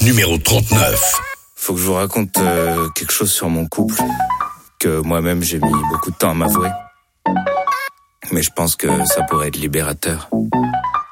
numéro 39. Faut que je vous raconte quelque chose sur mon couple que moi-même j'ai mis beaucoup de temps à m'avouer. Mais je pense que ça pourrait être libérateur.